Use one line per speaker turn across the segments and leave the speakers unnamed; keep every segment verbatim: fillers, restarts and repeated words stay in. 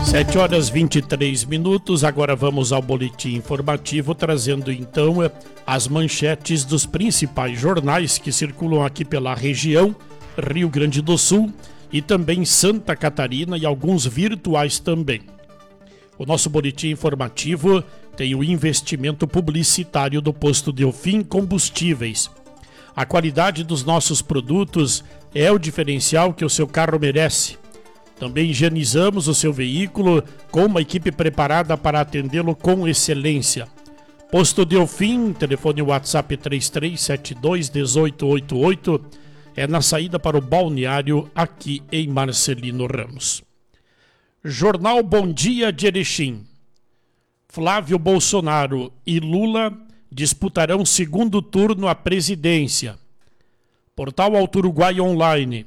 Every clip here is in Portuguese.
sete horas e vinte e três minutos, agora vamos ao boletim informativo, trazendo então as manchetes dos principais jornais que circulam aqui pela região, Rio Grande do Sul e também Santa Catarina e alguns virtuais também. O nosso boletim informativo tem o investimento publicitário do Posto Delfim Combustíveis. A qualidade dos nossos produtos é o diferencial que o seu carro merece. Também higienizamos o seu veículo com uma equipe preparada para atendê-lo com excelência. Posto Delfim, telefone WhatsApp três três sete dois um oito oito oito, é na saída para o balneário aqui em Marcelino Ramos. Jornal Bom Dia de Erechim. Flávio Bolsonaro e Lula disputarão segundo turno à presidência. Portal Alto Uruguai Online.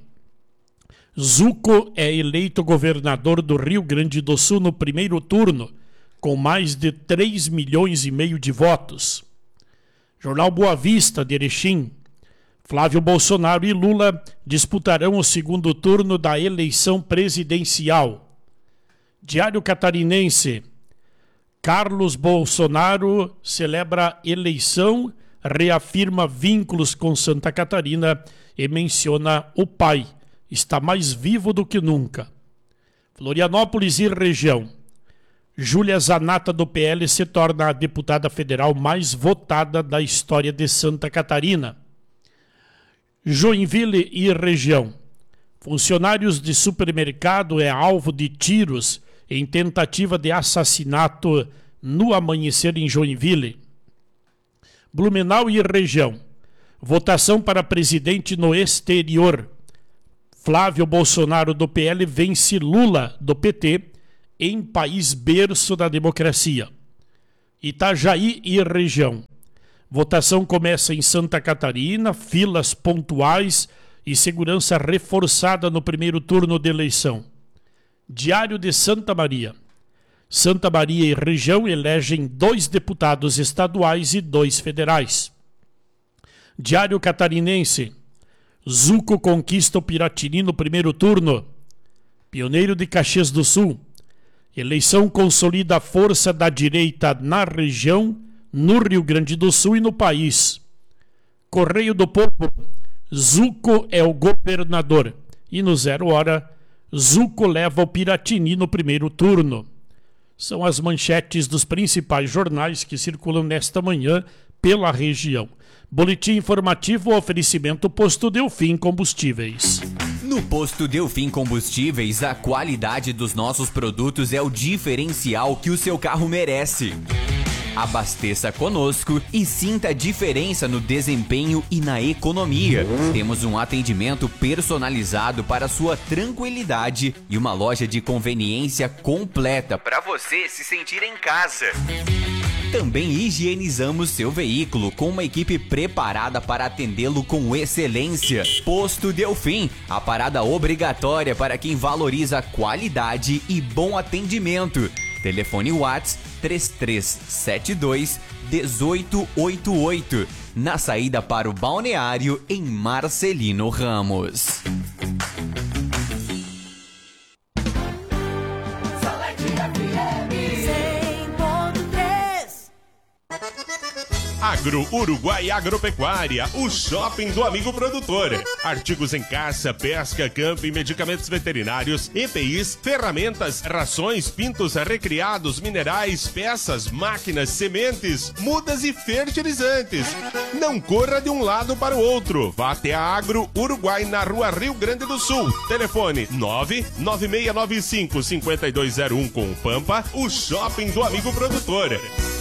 Zuco é eleito governador do Rio Grande do Sul no primeiro turno, com mais de três milhões e meio de votos. Jornal Boa Vista de Erechim. Flávio Bolsonaro e Lula disputarão o segundo turno da eleição presidencial. Diário Catarinense. Carlos Bolsonaro celebra eleição, reafirma vínculos com Santa Catarina e menciona o pai. Está mais vivo do que nunca. Florianópolis e região. Júlia Zanata do P L se torna a deputada federal mais votada da história de Santa Catarina. Joinville e região. Funcionários de supermercado é alvo de tiros em tentativa de assassinato no amanhecer em Joinville. Blumenau e região. Votação para presidente no exterior. Flávio Bolsonaro do P L vence Lula do P T em país berço da democracia. Itajaí e região. Votação começa em Santa Catarina, filas pontuais e segurança reforçada no primeiro turno de eleição. Diário de Santa Maria. Santa Maria e região elegem dois deputados estaduais e dois federais. Diário Catarinense. Zuco conquista o Piratini no primeiro turno. Pioneiro de Caxias do Sul. Eleição consolida a força da direita na região, no Rio Grande do Sul e no país. Correio do Povo. Zuco é o governador. E no Zero Hora, Zuco leva o Piratini no primeiro turno. São as manchetes dos principais jornais que circulam nesta manhã pela região. Boletim informativo, oferecimento Posto Delfim Combustíveis.
No Posto Delfim Combustíveis, a qualidade dos nossos produtos é o diferencial que o seu carro merece. Abasteça conosco e sinta a diferença no desempenho e na economia. Temos um atendimento personalizado para sua tranquilidade e uma loja de conveniência completa para você se sentir em casa. Também higienizamos seu veículo com uma equipe preparada para atendê-lo com excelência. Posto Delfim, a parada obrigatória para quem valoriza qualidade e bom atendimento. Telefone WhatsApp três três sete dois um oito oito oito, na saída para o balneário em Marcelino Ramos.
Agro Uruguai Agropecuária, o shopping do amigo produtor. Artigos em caça, pesca, camping, medicamentos veterinários, E P Is, ferramentas, rações, pintos recriados, minerais, peças, máquinas, sementes, mudas e fertilizantes. Não corra de um lado para o outro. Vá até a Agro Uruguai na rua Rio Grande do Sul. Telefone nove nove seis nove cinco cinco dois zero um com o Pampa, o shopping do amigo produtor.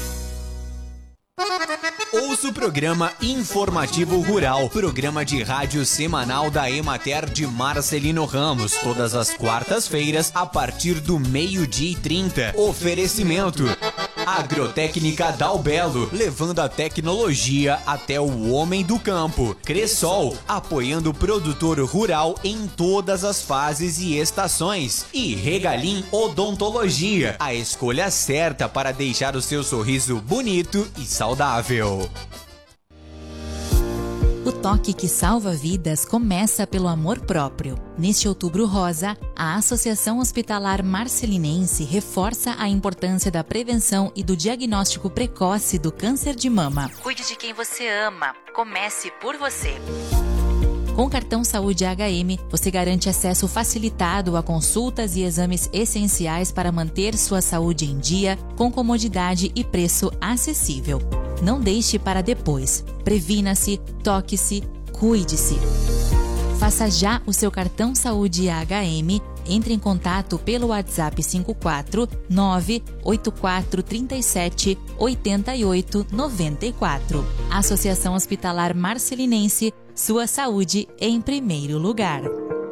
Ouça o programa Informativo Rural, programa de rádio semanal da Emater de Marcelino Ramos, todas as quartas-feiras, a partir do meio-dia e trinta. Oferecimento Agrotécnica Dalbelo, levando a tecnologia até o homem do campo. Cressol, apoiando o produtor rural em todas as fases e estações. E Regalim Odontologia, a escolha certa para deixar o seu sorriso bonito e saudável.
O toque que salva vidas começa pelo amor próprio. Neste Outubro Rosa, a Associação Hospitalar Marcelinense reforça a importância da prevenção e do diagnóstico precoce do câncer de mama. Cuide de quem você ama. Comece por você. Com o cartão Saúde H M, você garante acesso facilitado a consultas e exames essenciais para manter sua saúde em dia, com comodidade e preço acessível. Não deixe para depois. Previna-se, toque-se, cuide-se. Faça já o seu cartão Saúde H M. Entre em contato pelo WhatsApp cinco quatro nove oito quatro três sete oito oito nove quatro. Associação Hospitalar Marcelinense, sua saúde em primeiro lugar.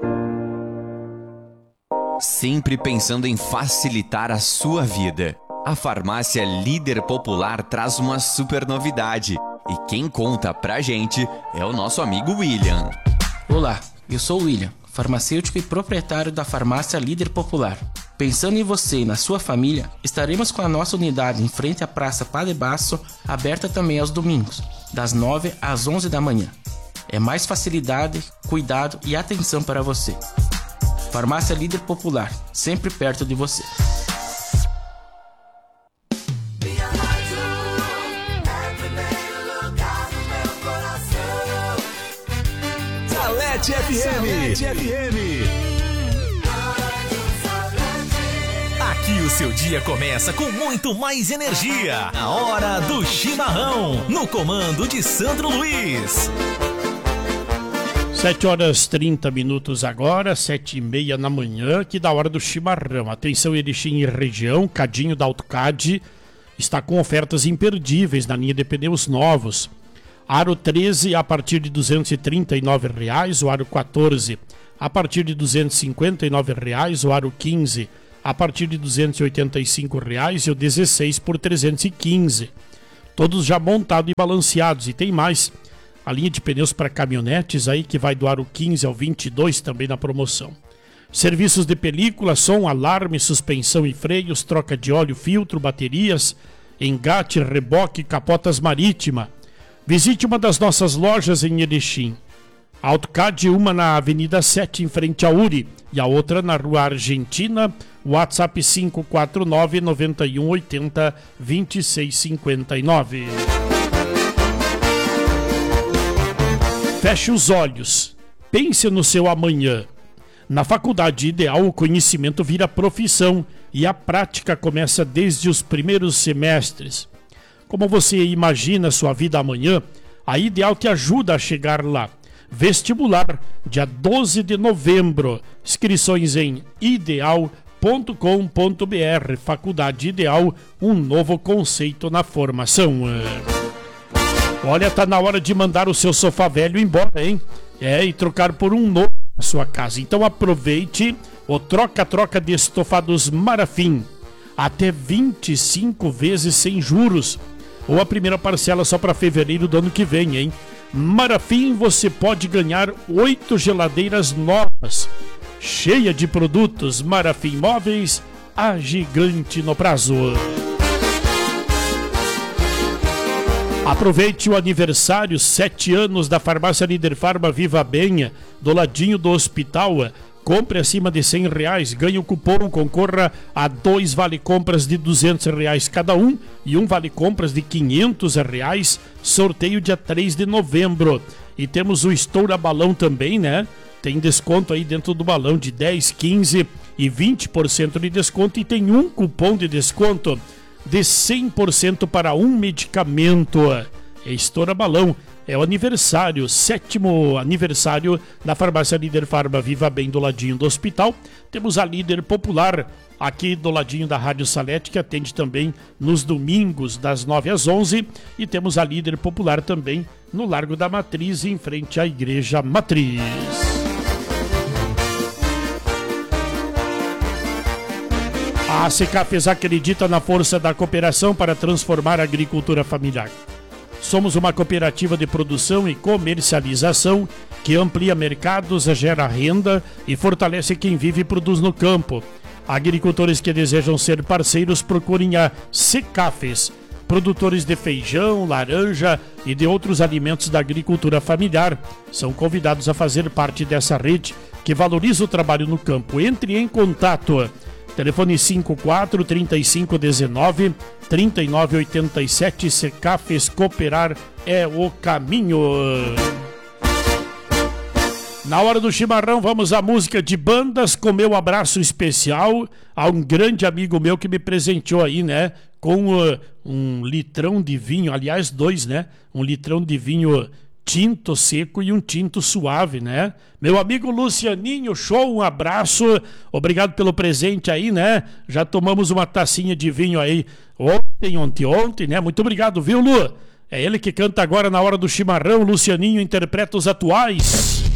Sempre pensando em facilitar a sua vida. A farmácia Líder Popular traz uma super novidade. E quem conta pra gente é o nosso amigo William.
Olá, eu sou o William, farmacêutico e proprietário da farmácia Líder Popular. Pensando em você e na sua família, estaremos com a nossa unidade em frente à Praça Padre Basso, aberta também aos domingos, das nove às onze da manhã. É mais facilidade, cuidado e atenção para você. Farmácia Líder Popular, sempre perto de você.
Salete F M. Salete F M. Aqui o seu dia começa com muito mais energia. A hora do chimarrão, no comando de Sandro Luiz.
sete horas e trinta minutos agora, sete e meia da manhã, que da hora do chimarrão. Atenção, Erechim e região, Cadinho da AutoCAD está com ofertas imperdíveis na linha de pneus novos. Aro treze a partir de duzentos e trinta e nove reais, o aro quatorze a partir de duzentos e cinquenta e nove reais, o aro quinze a partir de duzentos e oitenta e cinco reais e o dezesseis por trezentos e quinze. Todos já montados e balanceados, e tem mais. A linha de pneus para caminhonetes aí que vai do aro quinze ao vinte e dois também na promoção. Serviços de película, som, alarme, suspensão e freios, troca de óleo, filtro, baterias, engate, reboque, capotas marítima. Visite uma das nossas lojas em Erechim. A AutoCAD, uma na Avenida sete, em frente à U R I, e a outra na Rua Argentina, WhatsApp cinco quatro nove nove um oito zero dois seis cinco nove. Feche os olhos, pense no seu amanhã. Na Faculdade Ideal, o conhecimento vira profissão e a prática começa desde os primeiros semestres. Como você imagina sua vida amanhã, a Ideal te ajuda a chegar lá. Vestibular, dia doze de novembro. Inscrições em ideal ponto com ponto b r. Faculdade Ideal, um novo conceito na formação. Olha, tá na hora de mandar o seu sofá velho embora, hein? É, e trocar por um novo na sua casa. Então aproveite o troca-troca de estofados Marafim. Até vinte e cinco vezes sem juros. Ou a primeira parcela só para fevereiro do ano que vem, hein? Marafim, você pode ganhar oito geladeiras novas. Cheia de produtos. Marafim Móveis, a gigante no prazo. Aproveite o aniversário, sete anos da farmácia Líder Farma Viva Benha, do ladinho do hospital. Compre acima de cem reais, ganhe o cupom, concorra a dois vale-compras de duzentos reais cada um e um vale-compras de quinhentos reais, sorteio dia três de novembro. E temos o Estoura Balão também, né? Tem desconto aí dentro do balão de dez, quinze e vinte por cento de desconto e tem um cupom de desconto de cem por cento para um medicamento. Estoura Balão. É o aniversário, sétimo aniversário da farmácia Líder Farma Viva Bem do ladinho do hospital. Temos a Líder Popular aqui do ladinho da Rádio Salete, que atende também nos domingos das nove às onze. E temos a Líder Popular também no Largo da Matriz, em frente à Igreja Matriz. A Secafes acredita na força da cooperação para transformar a agricultura familiar. Somos uma cooperativa de produção e comercialização que amplia mercados, gera renda e fortalece quem vive e produz no campo. Agricultores que desejam ser parceiros procurem a Secafes. produtores de feijão, laranja e de outros alimentos da agricultura familiar são convidados a fazer parte dessa rede que valoriza o trabalho no campo. Entre em contato. Telefone cinco quatro, trinta e cinco, dezenove, trinta e nove, oitenta e sete. Secafes Cooperar é o caminho. Na hora do chimarrão, vamos à música de bandas, com meu abraço especial a um grande amigo meu que me presenteou aí, né? Com uh, um litrão de vinho, aliás, dois, né? Um litrão de vinho tinto seco e um tinto suave, né? Meu amigo Lucianinho, show, um abraço, obrigado pelo presente aí, né? Já tomamos uma tacinha de vinho aí ontem, ontem, ontem, né? Muito obrigado, viu, Lu? É ele que canta agora na hora do chimarrão, Lucianinho interpreta os atuais.